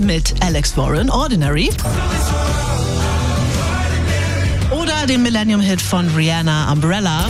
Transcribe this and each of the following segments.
mit Alex Warren, Ordinary. Oder den Millennium-Hit von Rihanna, Umbrella.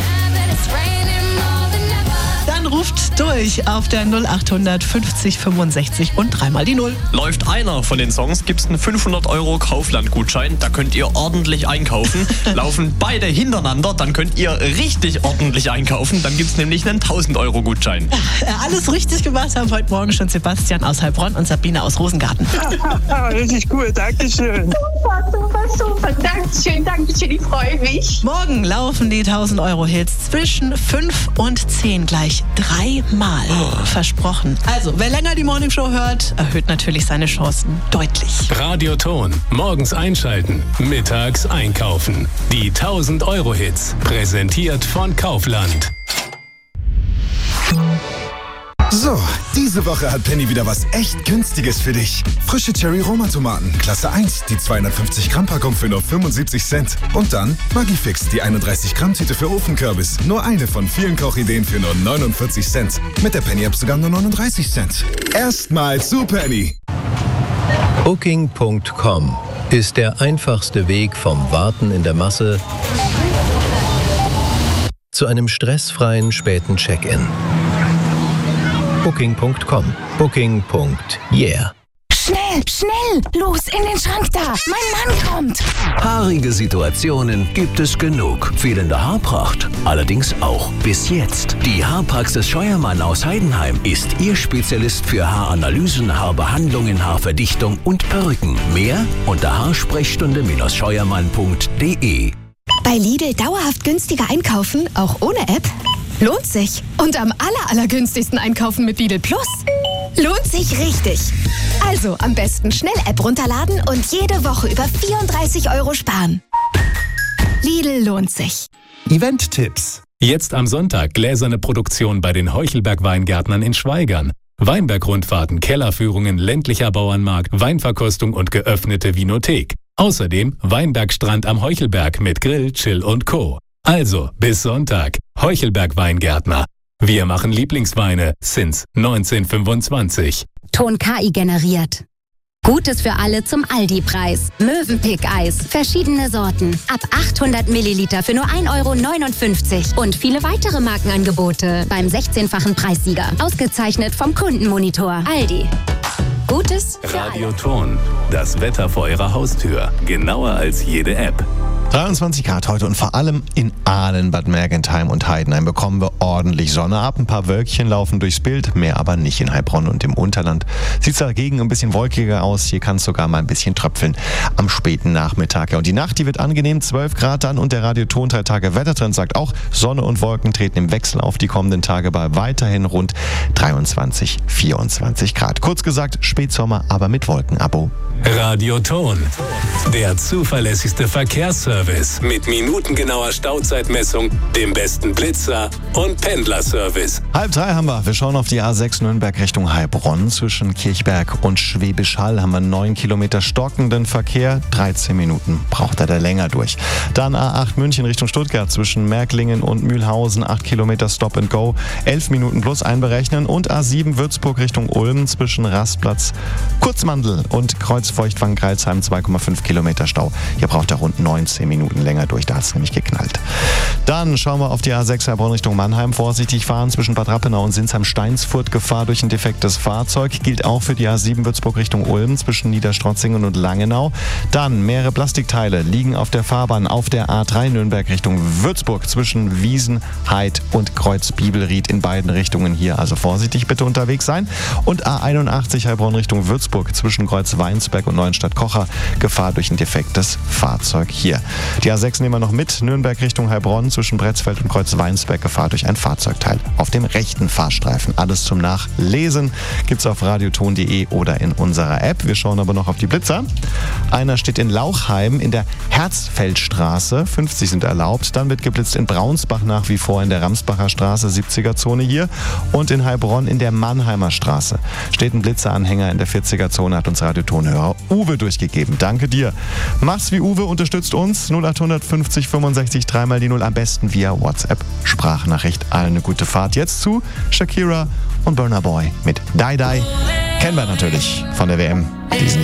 Dann ruft durch auf der 0800 50 65 und dreimal die 0. Läuft einer von den Songs, gibt's einen 500 € Kaufland-Gutschein. Da könnt ihr ordentlich einkaufen. Laufen beide hintereinander, dann könnt ihr richtig ordentlich einkaufen. Dann gibt's nämlich einen 1000 € Gutschein. Alles richtig gemacht haben heute Morgen schon Sebastian aus Heilbronn und Sabine aus Rosengarten. Richtig cool, Dankeschön. Super. Dankeschön, ich freue mich. Morgen laufen die 1000 € Hits zwischen 5 und 10 gleich 3-mal. Versprochen. Also, wer länger die Morningshow hört, erhöht natürlich seine Chancen deutlich. Radioton. Morgens einschalten, mittags einkaufen. Die 1000 € Hits. Präsentiert von Kaufland. So, diese Woche hat Penny wieder was echt Günstiges für dich. Frische Cherry-Roma-Tomaten, Klasse 1, die 250 Gramm Packung für nur 75 Cent. Und dann Maggi-Fix, die 31 Gramm Tüte für Ofenkürbis. Nur eine von vielen Kochideen für nur 49 Cent. Mit der Penny-App sogar nur 39 Cent. Erstmal zu Penny. Booking.com ist der einfachste Weg vom Warten in der Masse zu einem stressfreien späten Check-in. Booking.com. Booking.yeah. Schnell! Los, in den Schrank da! Mein Mann kommt! Haarige Situationen gibt es genug. Fehlende Haarpracht allerdings auch. Bis jetzt. Die Haarpraxis Scheuermann aus Heidenheim ist Ihr Spezialist für Haaranalysen, Haarbehandlungen, Haarverdichtung und Perücken. Mehr unter haarsprechstunde-scheuermann.de. Bei Lidl dauerhaft günstiger einkaufen, auch ohne App? Lohnt sich. Und am allergünstigsten einkaufen mit Lidl Plus. Lohnt sich richtig. Also am besten schnell App runterladen und jede Woche über 34 € sparen. Lidl lohnt sich. Event-Tipps. Jetzt am Sonntag gläserne Produktion bei den Heuchelberg-Weingärtnern in Schwaigern. Weinbergrundfahrten, Kellerführungen, ländlicher Bauernmarkt, Weinverkostung und geöffnete Vinothek. Außerdem Weinbergstrand am Heuchelberg mit Grill, Chill und Co. Also, bis Sonntag. Heuchelberg Weingärtner. Wir machen Lieblingsweine since 1925. Ton KI generiert. Gutes für alle zum Aldi-Preis. Mövenpick-Eis. Verschiedene Sorten. Ab 800 Milliliter für nur 1,59 € Und viele weitere Markenangebote beim 16-fachen Preissieger. Ausgezeichnet vom Kundenmonitor. Aldi. Gutes für alle. Radioton. Das Wetter vor Ihrer Haustür. Genauer als jede App. 23 Grad heute und vor allem in Ahlen, Bad Mergentheim und Heidenheim bekommen wir ordentlich Sonne ab. Ein paar Wölkchen laufen durchs Bild, mehr aber nicht in Heilbronn und im Unterland. Sieht dagegen ein bisschen wolkiger aus. Hier kann es sogar mal ein bisschen tröpfeln am späten Nachmittag. Ja, und die Nacht, die wird angenehm, 12 Grad dann und der Radioton 3 Tage Wettertrend sagt auch, Sonne und Wolken treten im Wechsel auf die kommenden Tage bei weiterhin rund 23, 24 Grad. Kurz gesagt, Spätsommer, aber mit Wolkenabo. Radioton. Der zuverlässigste Verkehrsservice mit minutengenauer Stauzeitmessung, dem besten Blitzer und Pendlerservice. 2:30 haben wir. Wir schauen auf die A6 Nürnberg Richtung Heilbronn. Zwischen Kirchberg und Schwäbisch Hall haben wir 9 Kilometer stockenden Verkehr. 13 Minuten braucht er da länger durch. Dann A8 München Richtung Stuttgart zwischen Märklingen und Mühlhausen. 8 Kilometer Stop and Go. 11 Minuten plus einberechnen. Und A7 Würzburg Richtung Ulm zwischen Rastplatz, Kurzmandel und Kreuzfeuchtwang-Greilsheim 2,5 Kilometer Stau. Hier braucht er rund 19 Minuten länger durch, da hat es nämlich geknallt. Dann schauen wir auf die A6 Heilbronn Richtung Mannheim. Vorsichtig fahren zwischen Bad Rappenau und Sinsheim-Steinsfurt. Gefahr durch ein defektes Fahrzeug. Gilt auch für die A7 Würzburg Richtung Ulm zwischen Niederstrotzingen und Langenau. Dann mehrere Plastikteile liegen auf der Fahrbahn auf der A3 Nürnberg Richtung Würzburg zwischen Wiesen, Heid und Kreuz-Bibelried in beiden Richtungen hier. Also vorsichtig bitte unterwegs sein. Und A81 Heilbronn Richtung Würzburg zwischen Kreuz-Weinsberg und Neuenstadt-Kocher. Gefahr durch ein defektes Fahrzeug hier. Die A6 nehmen wir noch mit. Nürnberg Richtung Heilbronn zwischen Bretzfeld und Kreuz-Weinsberg. Gefahr durch ein Fahrzeugteil auf dem rechten Fahrstreifen. Alles zum Nachlesen gibt's auf radioton.de oder in unserer App. Wir schauen aber noch auf die Blitzer. Einer steht in Lauchheim in der Herzfeldstraße. 50 sind erlaubt. Dann wird geblitzt in Braunsbach nach wie vor in der Ramsbacher Straße, 70er-Zone hier. Und in Heilbronn in der Mannheimer Straße steht ein Blitzeranhänger in der 40er-Zone, hat uns Radiotonhörer Uwe durchgegeben. Danke dir. Mach's wie Uwe, unterstützt uns. 0800 50 65 3 die 0, am besten via WhatsApp. Sprachnachricht. Allen eine gute Fahrt. Jetzt zu Shakira und Burna Boy mit Die Die. Kennen wir natürlich von der WM diesen Jahr.